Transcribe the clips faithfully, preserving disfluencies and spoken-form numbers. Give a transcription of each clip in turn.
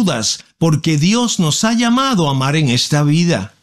deudas, porque Dios nos ha llamado a amar en esta vida.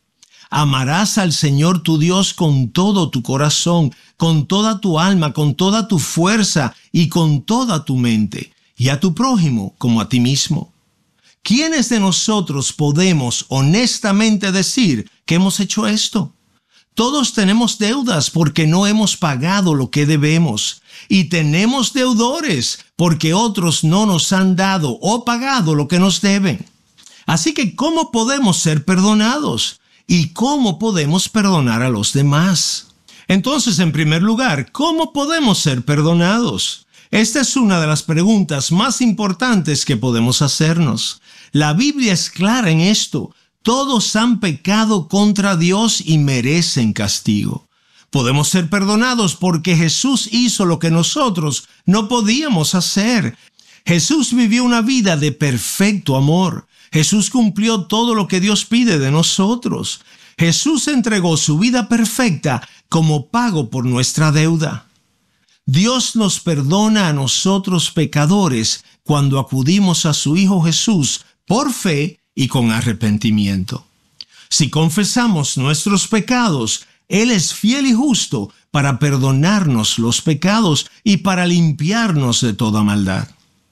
Amarás al Señor tu Dios con todo tu corazón, con toda tu alma, con toda tu fuerza y con toda tu mente, y a tu prójimo como a ti mismo. ¿Quiénes de nosotros podemos honestamente decir que hemos hecho esto? Todos tenemos deudas porque no hemos pagado lo que debemos, y tenemos deudores porque otros no nos han dado o pagado lo que nos deben. Así que, ¿cómo podemos ser perdonados? ¿Y cómo podemos perdonar a los demás? Entonces, en primer lugar, ¿cómo podemos ser perdonados? Esta es una de las preguntas más importantes que podemos hacernos. La Biblia es clara en esto. Todos han pecado contra Dios y merecen castigo. Podemos ser perdonados porque Jesús hizo lo que nosotros no podíamos hacer. Jesús vivió una vida de perfecto amor. Jesús cumplió todo lo que Dios pide de nosotros. Jesús entregó su vida perfecta como pago por nuestra deuda. Dios nos perdona a nosotros pecadores cuando acudimos a su Hijo Jesús por fe y con arrepentimiento. Si confesamos nuestros pecados, Él es fiel y justo para perdonarnos los pecados y para limpiarnos de toda maldad.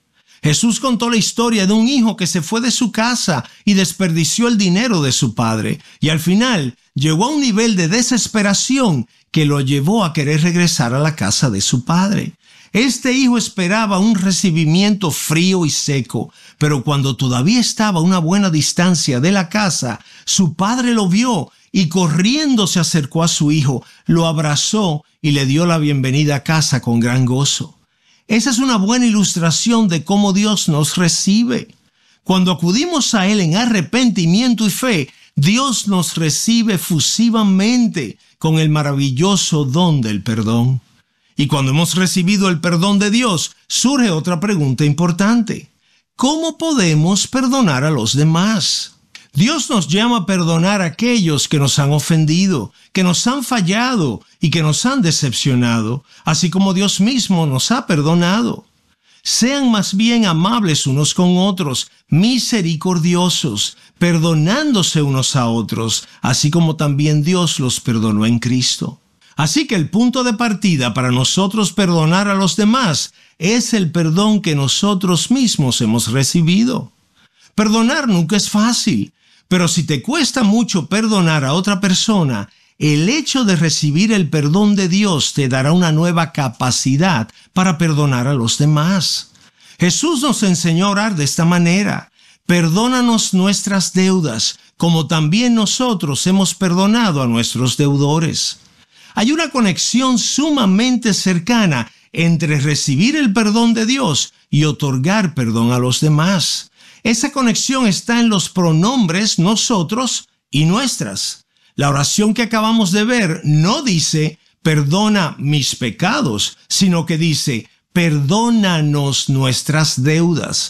Jesús contó la historia de un hijo que se fue de su casa y desperdició el dinero de su padre, y al final llegó a un nivel de desesperación que lo llevó a querer regresar a la casa de su padre. Este hijo esperaba un recibimiento frío y seco, pero cuando todavía estaba a una buena distancia de la casa, su padre lo vio y corriendo se acercó a su hijo, lo abrazó y le dio la bienvenida a casa con gran gozo. Esa es una buena ilustración de cómo Dios nos recibe. Cuando acudimos a Él en arrepentimiento y fe, Dios nos recibe efusivamente con el maravilloso don del perdón. Y cuando hemos recibido el perdón de Dios, surge otra pregunta importante. ¿Cómo podemos perdonar a los demás? Dios nos llama a perdonar a aquellos que nos han ofendido, que nos han fallado y que nos han decepcionado, así como Dios mismo nos ha perdonado. Sean más bien amables unos con otros, misericordiosos, perdonándose unos a otros, así como también Dios los perdonó en Cristo. Así que el punto de partida para nosotros perdonar a los demás es el perdón que nosotros mismos hemos recibido. Perdonar nunca es fácil, pero si te cuesta mucho perdonar a otra persona, el hecho de recibir el perdón de Dios te dará una nueva capacidad para perdonar a los demás. Jesús nos enseñó a orar de esta manera: perdónanos nuestras deudas, como también nosotros hemos perdonado a nuestros deudores. Hay una conexión sumamente cercana entre recibir el perdón de Dios y otorgar perdón a los demás. Esa conexión está en los pronombres nosotros y nuestras. La oración que acabamos de ver no dice perdona mis pecados, sino que dice perdónanos nuestras deudas.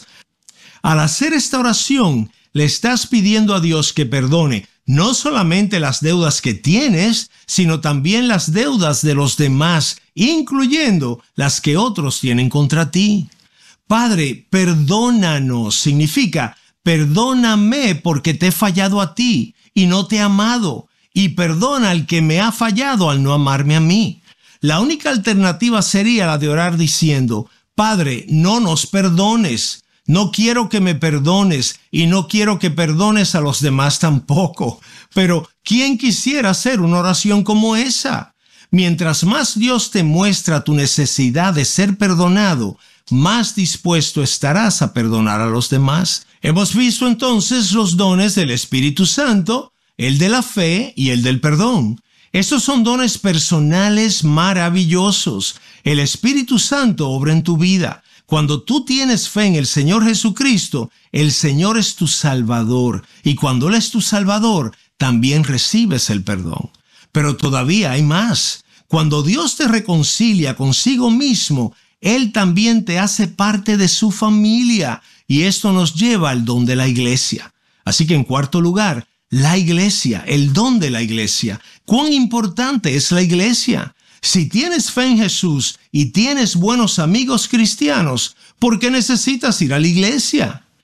Al hacer esta oración, le estás pidiendo a Dios que perdone no solamente las deudas que tienes, sino también las deudas de los demás, incluyendo las que otros tienen contra ti. Padre, perdónanos significa perdóname porque te he fallado a ti y no te he amado, y perdona al que me ha fallado al no amarme a mí. La única alternativa sería la de orar diciendo: Padre, no nos perdones. No quiero que me perdones y no quiero que perdones a los demás tampoco. Pero ¿quién quisiera hacer una oración como esa? Mientras más Dios te muestra tu necesidad de ser perdonado, más dispuesto estarás a perdonar a los demás. Hemos visto entonces los dones del Espíritu Santo, el de la fe y el del perdón. Estos son dones personales maravillosos. El Espíritu Santo obra en tu vida. Cuando tú tienes fe en el Señor Jesucristo, el Señor es tu Salvador, y cuando Él es tu Salvador, también recibes el perdón. Pero todavía hay más. Cuando Dios te reconcilia consigo mismo, Él también te hace parte de su familia, y esto nos lleva al don de la iglesia. Así que en cuarto lugar, la iglesia, el don de la iglesia. ¿Cuán importante es la iglesia? Si tienes fe en Jesús y tienes buenos amigos cristianos, ¿por qué necesitas ir a la iglesia?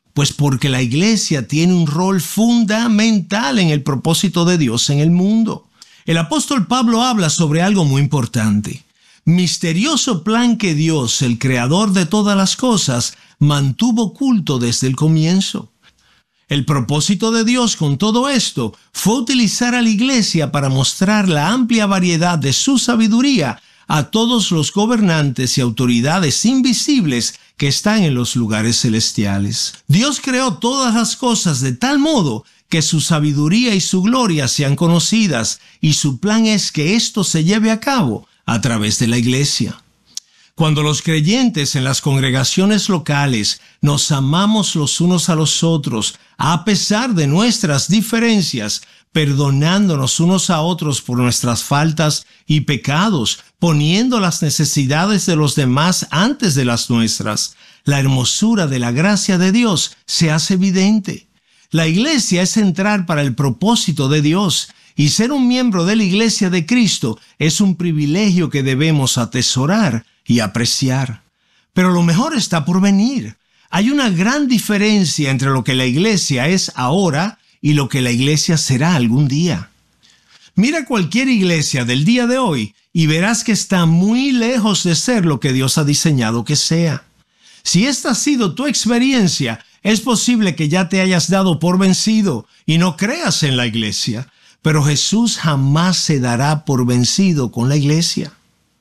Pues porque la iglesia tiene un rol fundamental en el propósito de Dios en el mundo. El apóstol Pablo habla sobre algo muy importante. Misterioso plan que Dios, el creador de todas las cosas, mantuvo oculto desde el comienzo. El propósito de Dios con todo esto fue utilizar a la iglesia para mostrar la amplia variedad de su sabiduría a todos los gobernantes y autoridades invisibles que están en los lugares celestiales. Dios creó todas las cosas de tal modo que su sabiduría y su gloria sean conocidas, y su plan es que esto se lleve a cabo a través de la iglesia. Cuando los creyentes en las congregaciones locales nos amamos los unos a los otros, a pesar de nuestras diferencias, perdonándonos unos a otros por nuestras faltas y pecados, poniendo las necesidades de los demás antes de las nuestras, la hermosura de la gracia de Dios se hace evidente. La iglesia es entrar para el propósito de Dios, y ser un miembro de la iglesia de Cristo es un privilegio que debemos atesorar y apreciar. Pero lo mejor está por venir. Hay una gran diferencia entre lo que la iglesia es ahora y lo que la iglesia será algún día. Mira cualquier iglesia del día de hoy y verás que está muy lejos de ser lo que Dios ha diseñado que sea. Si esta ha sido tu experiencia, es posible que ya te hayas dado por vencido y no creas en la iglesia, pero Jesús jamás se dará por vencido con la iglesia.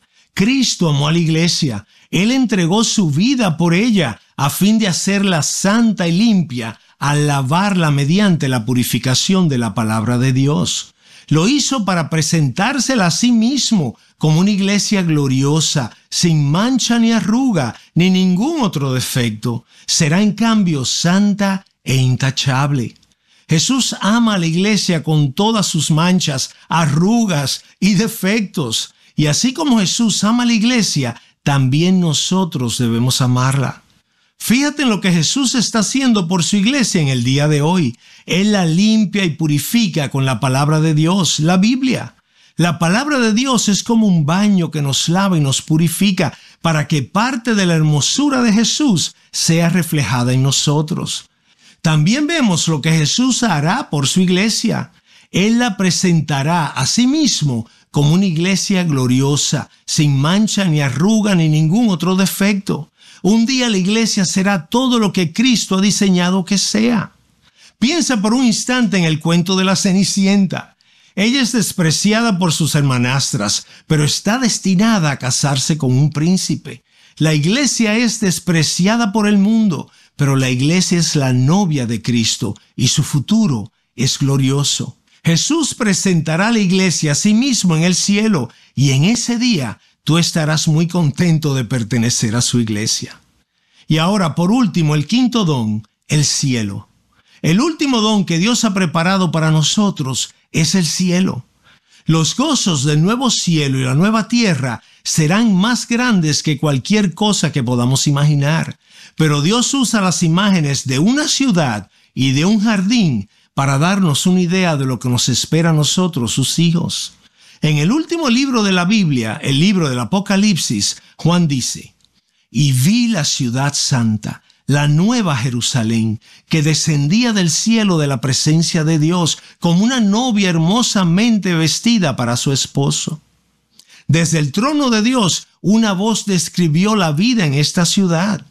Cristo amó a la iglesia. Él entregó su vida por ella a fin de hacerla santa y limpia, al lavarla mediante la purificación de la palabra de Dios. Lo hizo para presentársela a sí mismo como una iglesia gloriosa, sin mancha ni arruga, ni ningún otro defecto. Será en cambio santa e intachable. Jesús ama a la iglesia con todas sus manchas, arrugas y defectos. Y así como Jesús ama a la iglesia, también nosotros debemos amarla. Fíjate en lo que Jesús está haciendo por su iglesia en el día de hoy. Él la limpia y purifica con la palabra de Dios, la Biblia. La palabra de Dios es como un baño que nos lava y nos purifica para que parte de la hermosura de Jesús sea reflejada en nosotros. También vemos lo que Jesús hará por su iglesia. Él la presentará a sí mismo como una iglesia gloriosa, sin mancha ni arruga ni ningún otro defecto. Un día la iglesia será todo lo que Cristo ha diseñado que sea. Piensa por un instante en el cuento de la Cenicienta. Ella es despreciada por sus hermanastras, pero está destinada a casarse con un príncipe. La iglesia es despreciada por el mundo, pero la iglesia es la novia de Cristo y su futuro es glorioso. Jesús presentará a la iglesia a sí mismo en el cielo, y en ese día tú estarás muy contento de pertenecer a su iglesia. Y ahora, por último, el quinto don, el cielo. El último don que Dios ha preparado para nosotros es el cielo. Los gozos del nuevo cielo y la nueva tierra serán más grandes que cualquier cosa que podamos imaginar. Pero Dios usa las imágenes de una ciudad y de un jardín para darnos una idea de lo que nos espera a nosotros, sus hijos. En el último libro de la Biblia, el libro del Apocalipsis, Juan dice: «Y vi la ciudad santa, la nueva Jerusalén, que descendía del cielo de la presencia de Dios, como una novia hermosamente vestida para su esposo». Desde el trono de Dios, una voz describió la vida en esta ciudad.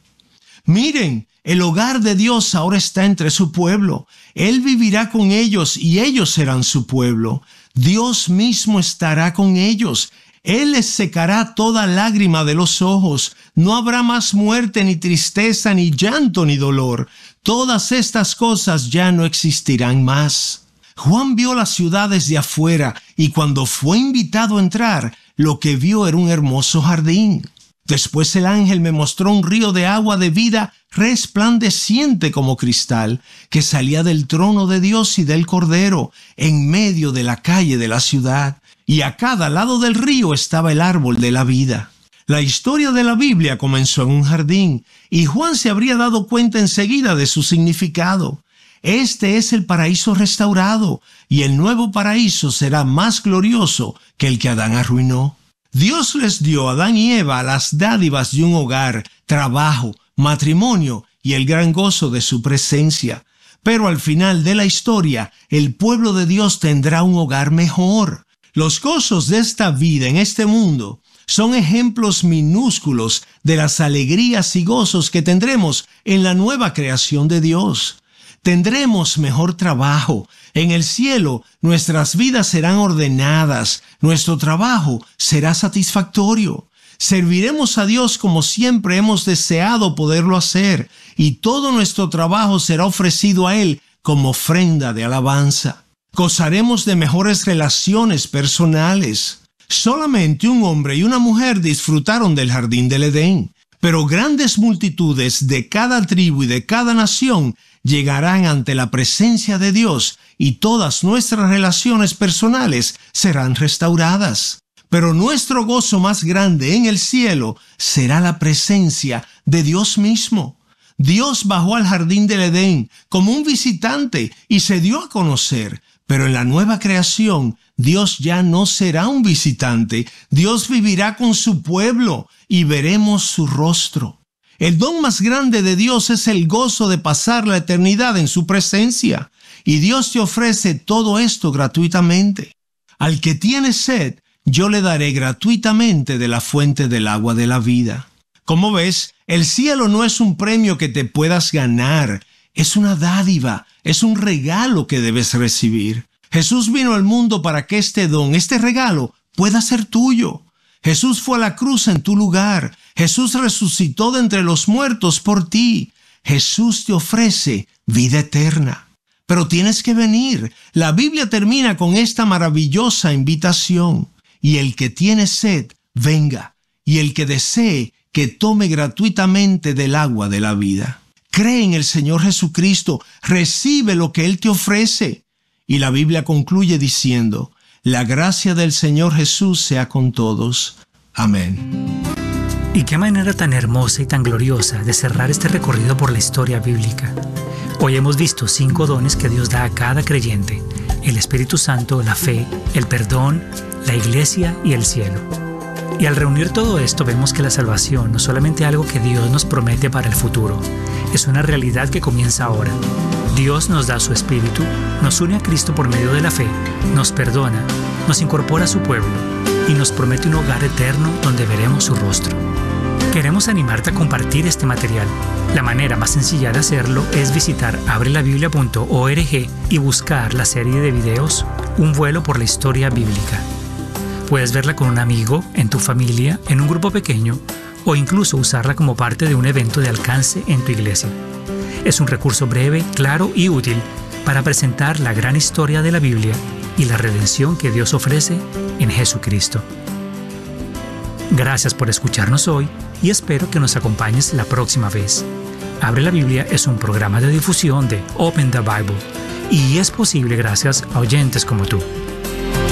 Miren, el hogar de Dios ahora está entre su pueblo. Él vivirá con ellos y ellos serán su pueblo. Dios mismo estará con ellos. Él les secará toda lágrima de los ojos. No habrá más muerte, ni tristeza, ni llanto, ni dolor. Todas estas cosas ya no existirán más. Juan vio las ciudades de afuera, y cuando fue invitado a entrar, lo que vio era un hermoso jardín. Después el ángel me mostró un río de agua de vida resplandeciente como cristal, que salía del trono de Dios y del Cordero, en medio de la calle de la ciudad, y a cada lado del río estaba el árbol de la vida. La historia de la Biblia comenzó en un jardín, y Juan se habría dado cuenta enseguida de su significado. Este es el paraíso restaurado, y el nuevo paraíso será más glorioso que el que Adán arruinó. Dios les dio a Adán y Eva las dádivas de un hogar, trabajo, matrimonio y el gran gozo de su presencia. Pero al final de la historia, el pueblo de Dios tendrá un hogar mejor. Los gozos de esta vida en este mundo son ejemplos minúsculos de las alegrías y gozos que tendremos en la nueva creación de Dios. Tendremos mejor trabajo. En el cielo, nuestras vidas serán ordenadas. Nuestro trabajo será satisfactorio. Serviremos a Dios como siempre hemos deseado poderlo hacer, y todo nuestro trabajo será ofrecido a Él como ofrenda de alabanza. Gozaremos de mejores relaciones personales. Solamente un hombre y una mujer disfrutaron del jardín del Edén, pero grandes multitudes de cada tribu y de cada nación llegarán ante la presencia de Dios, y todas nuestras relaciones personales serán restauradas. Pero nuestro gozo más grande en el cielo será la presencia de Dios mismo. Dios bajó al jardín del Edén como un visitante y se dio a conocer. Pero en la nueva creación, Dios ya no será un visitante. Dios vivirá con su pueblo y veremos su rostro. El don más grande de Dios es el gozo de pasar la eternidad en su presencia. Y Dios te ofrece todo esto gratuitamente. Al que tiene sed, yo le daré gratuitamente de la fuente del agua de la vida. Como ves, el cielo no es un premio que te puedas ganar. Es una dádiva, es un regalo que debes recibir. Jesús vino al mundo para que este don, este regalo, pueda ser tuyo. Jesús fue a la cruz en tu lugar. Jesús resucitó de entre los muertos por ti. Jesús te ofrece vida eterna. Pero tienes que venir. La Biblia termina con esta maravillosa invitación. Y el que tiene sed, venga. Y el que desee, que tome gratuitamente del agua de la vida. Cree en el Señor Jesucristo, recibe lo que Él te ofrece. Y la Biblia concluye diciendo, la gracia del Señor Jesús sea con todos. Amén. Y qué manera tan hermosa y tan gloriosa de cerrar este recorrido por la historia bíblica. Hoy hemos visto cinco dones que Dios da a cada creyente: el Espíritu Santo, la fe, el perdón, la iglesia y el cielo. Y al reunir todo esto vemos que la salvación no es solamente algo que Dios nos promete para el futuro, es una realidad que comienza ahora. Dios nos da su Espíritu, nos une a Cristo por medio de la fe, nos perdona, nos incorpora a su pueblo y nos promete un hogar eterno donde veremos su rostro. Queremos animarte a compartir este material. La manera más sencilla de hacerlo es visitar abre la biblia punto org y buscar la serie de videos Un vuelo por la historia bíblica. Puedes verla con un amigo, en tu familia, en un grupo pequeño o incluso usarla como parte de un evento de alcance en tu iglesia. Es un recurso breve, claro y útil para presentar la gran historia de la Biblia y la redención que Dios ofrece en Jesucristo. Gracias por escucharnos hoy y espero que nos acompañes la próxima vez. Abre la Biblia es un programa de difusión de Open the Bible y es posible gracias a oyentes como tú.